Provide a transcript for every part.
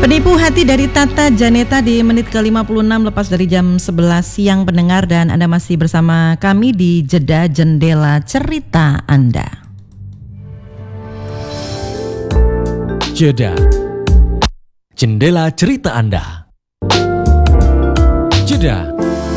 Penipu hati dari Tata Janeta di menit ke-56 lepas dari jam 11 siang pendengar, dan Anda masih bersama kami di Jeda Jendela Cerita Anda. Jeda Jendela Cerita Anda. Jeda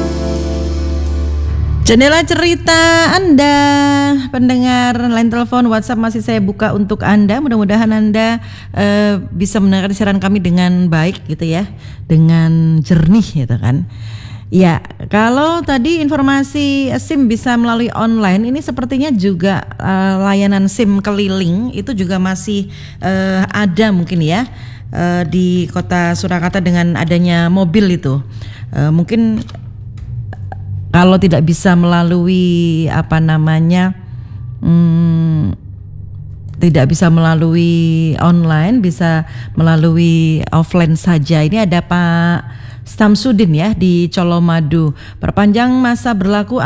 Jendela Cerita Anda, pendengar, line telepon WhatsApp masih saya buka untuk Anda. Mudah-mudahan Anda bisa mendengar siaran kami dengan baik gitu ya, dengan jernih gitu kan. Ya, kalau tadi informasi SIM bisa melalui online, ini sepertinya juga layanan SIM keliling itu juga masih ada mungkin ya di Kota Surakarta dengan adanya mobil itu. Mungkin kalau tidak bisa melalui tidak bisa melalui online, bisa melalui offline saja. Ini ada Pak Samsudin ya di Colomadu. Perpanjang masa berlaku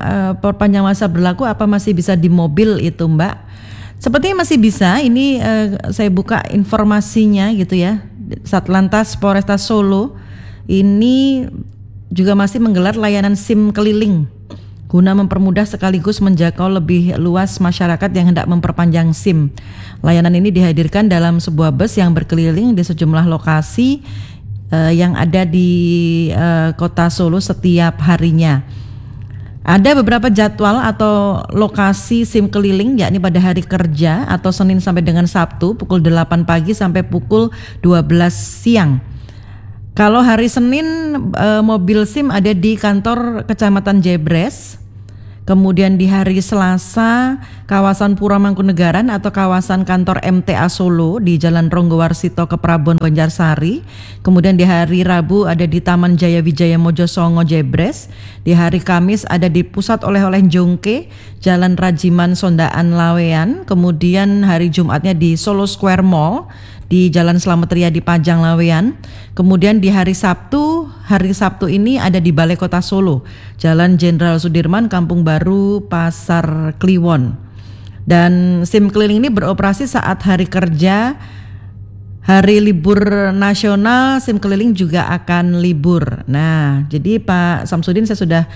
apa masih bisa di mobil itu, Mbak? Sepertinya masih bisa. Ini saya buka informasinya gitu ya. Satlantas Polresta Solo ini juga masih menggelar layanan SIM keliling guna mempermudah sekaligus menjangkau lebih luas masyarakat yang hendak memperpanjang SIM. Layanan ini dihadirkan dalam sebuah bus yang berkeliling di sejumlah lokasi yang ada di Kota Solo setiap harinya. Ada beberapa jadwal atau lokasi SIM keliling, yakni pada hari kerja atau Senin sampai dengan Sabtu pukul 8 pagi sampai pukul 12 siang. Kalau hari Senin mobil SIM ada di kantor Kecamatan Jebres. Kemudian di hari Selasa kawasan Pura Mangkunegaran atau kawasan kantor MTA Solo di Jalan Ronggowarsito ke Prabon Banjarsari. Kemudian di hari Rabu ada di Taman Jaya Wijaya Mojosongo Jebres. Di hari Kamis ada di Pusat Oleh-oleh Jongke, Jalan Rajiman Sondaan Lawean. Kemudian hari Jumatnya di Solo Square Mall di Jalan Slamet Riyadi Pajang Lawean. Kemudian di hari Sabtu ini ada di Balai Kota Solo, Jalan Jenderal Sudirman, Kampung Baru, Pasar Kliwon. Dan SIM keliling ini beroperasi saat hari kerja. Hari libur nasional SIM keliling juga akan libur. Nah, jadi Pak Samsudin saya sudah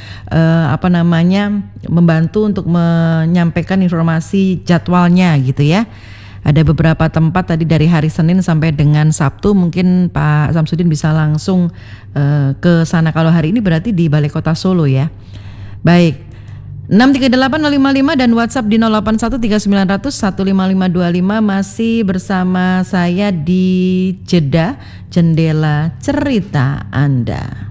membantu untuk menyampaikan informasi jadwalnya gitu ya. Ada beberapa tempat tadi dari hari Senin sampai dengan Sabtu, mungkin Pak Samsudin bisa langsung ke sana. Kalau hari ini berarti di Balai Kota Solo ya. Baik. 63855 dan WhatsApp di 081391555525 masih bersama saya di Jeda Jendela Cerita Anda.